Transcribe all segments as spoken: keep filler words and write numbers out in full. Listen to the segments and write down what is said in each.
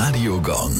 Radio Gong.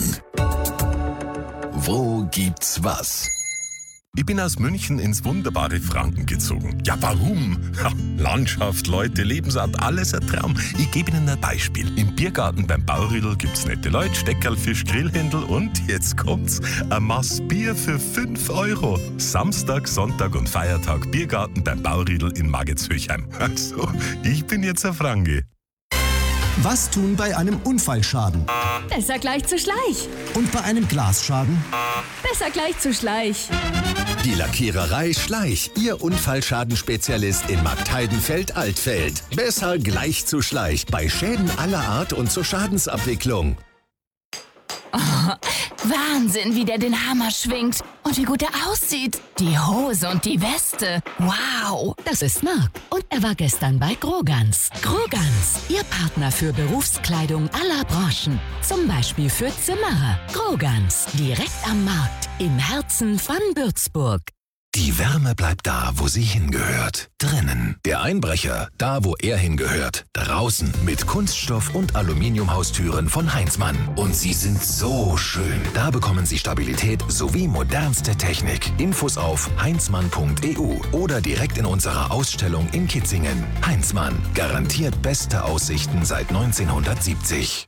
Wo gibt's was? Ich bin aus München ins wunderbare Franken gezogen. Ja, warum? Ja, Landschaft, Leute, Lebensart, alles ein Traum. Ich gebe Ihnen ein Beispiel. Im Biergarten beim Bauriedl gibt's nette Leute, Steckerl, Fisch, Grillhändel und jetzt kommt's, ein Maß Bier für fünf Euro. Samstag, Sonntag und Feiertag Biergarten beim Bauriedl in Maggitzhöchheim. Also, ich bin jetzt ein Franke. Was tun bei einem Unfallschaden? Besser gleich zu Schleich. Und bei einem Glasschaden? Besser gleich zu Schleich. Die Lackiererei Schleich, Ihr Unfallschadenspezialist in Marktheidenfeld-Altfeld. Besser gleich zu Schleich bei Schäden aller Art und zur Schadensabwicklung. Oh, Wahnsinn, wie der den Hammer schwingt und wie gut er aussieht. Die Hose und die Weste. Wow. Das ist Marc und er war gestern bei Grogans. Grogans, Ihr Partner für Berufskleidung aller Branchen. Zum Beispiel für Zimmerer. Grogans, direkt am Markt im Herzen von Würzburg. Die Wärme bleibt da, wo sie hingehört. Drinnen. Der Einbrecher, da, wo er hingehört. Draußen mit Kunststoff- und Aluminiumhaustüren von Heinzmann. Und sie sind so schön. Da bekommen Sie Stabilität sowie modernste Technik. Infos auf heinzmann punkt e u oder direkt in unserer Ausstellung in Kitzingen. Heinzmann. Garantiert beste Aussichten seit neunzehnhundertsiebzig.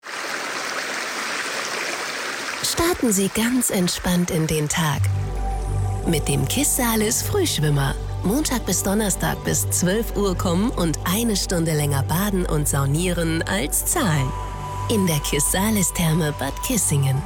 Starten Sie ganz entspannt in den Tag. Mit dem Kissalis Frühschwimmer. Montag bis Donnerstag bis zwölf Uhr kommen und eine Stunde länger baden und saunieren als zahlen. In der Kissalis-Therme Bad Kissingen.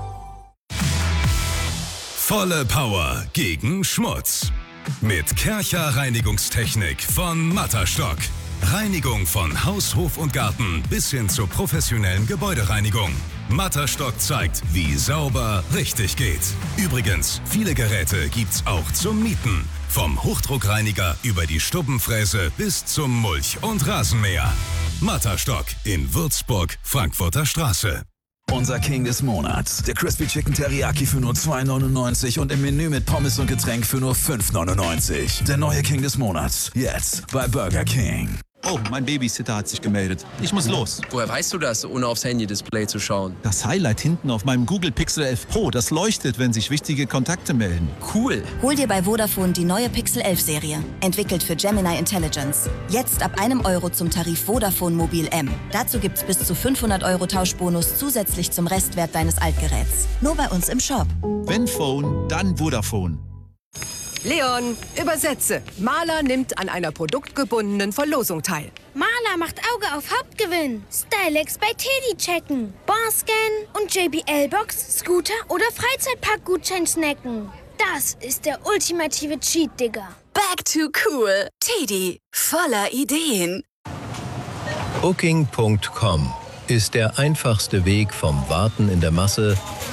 Volle Power gegen Schmutz. Mit Kärcher Reinigungstechnik von Matterstock. Reinigung von Haus, Hof und Garten bis hin zur professionellen Gebäudereinigung. Matterstock zeigt, wie sauber richtig geht. Übrigens, viele Geräte gibt's auch zum Mieten. Vom Hochdruckreiniger über die Stubbenfräse bis zum Mulch- und Rasenmäher. Matterstock in Würzburg, Frankfurter Straße. Unser King des Monats. Der Crispy Chicken Teriyaki für nur zwei neunundneunzig und im Menü mit Pommes und Getränk für nur fünf neunundneunzig. Der neue King des Monats. Jetzt bei Burger King. Oh, mein Babysitter hat sich gemeldet. Ich muss los. Woher weißt du das, ohne aufs Handy-Display zu schauen? Das Highlight hinten auf meinem Google Pixel elf Pro, das leuchtet, wenn sich wichtige Kontakte melden. Cool. Hol dir bei Vodafone die neue Pixel elf Serie. Entwickelt für Gemini Intelligence. Jetzt ab einem Euro zum Tarif Vodafone Mobil M. Dazu gibt's bis zu fünfhundert Euro Tauschbonus zusätzlich zum Restwert deines Altgeräts. Nur bei uns im Shop. Wenn Phone, dann Vodafone. Leon, übersetze. Maler nimmt an einer produktgebundenen Verlosung teil. Maler macht Auge auf Hauptgewinn. Stylex bei Teddy checken. Barscan und J B L-Box, Scooter oder Freizeitpark-Gutschein snacken. Das ist der ultimative Cheat, Digga. Back to cool. Teddy, voller Ideen. Booking Punkt com ist der einfachste Weg vom Warten in der Masse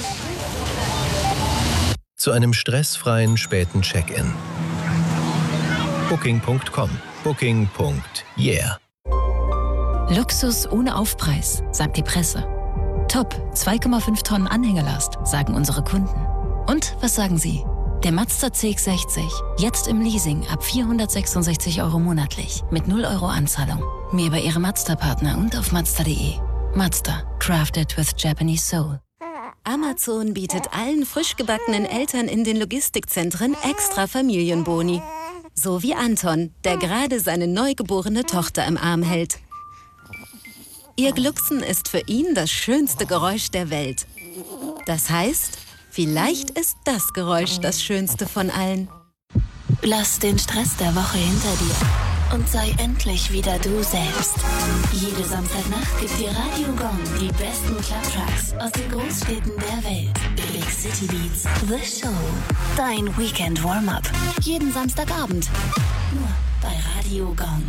zu einem stressfreien späten Check-in. Booking Punkt com. Booking. Yeah. Luxus ohne Aufpreis, sagt die Presse. Top, zwei Komma fünf Tonnen Anhängerlast, sagen unsere Kunden. Und was sagen Sie? Der Mazda C X sechzig, jetzt im Leasing ab vierhundertsechsundsechzig Euro monatlich, mit null Euro Anzahlung. Mehr bei Ihrem Mazda-Partner und auf mazda punkt de. Mazda, crafted with Japanese soul. Amazon bietet allen frisch gebackenen Eltern in den Logistikzentren extra Familienboni. So wie Anton, der gerade seine neugeborene Tochter im Arm hält. Ihr Glucksen ist für ihn das schönste Geräusch der Welt. Das heißt, vielleicht ist das Geräusch das schönste von allen. Lass den Stress der Woche hinter dir und sei endlich wieder du selbst. Jede Samstagnacht gibt dir Radio Gong die besten Clubtracks aus den Großstädten der Welt. Big City Beats, The Show, dein Weekend Warm-Up. Jeden Samstagabend. Nur bei Radio Gong.